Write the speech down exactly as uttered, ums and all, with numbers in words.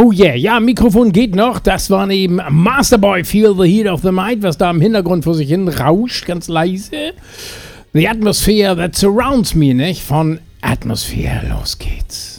Oh yeah, ja, Mikrofon geht noch. Das war eben Masterboy, Feel the Heat of the Night, was da im Hintergrund vor sich hin rauscht, ganz leise. The Atmosphere That Surrounds Me, nicht? Von Atmosphere, los geht's.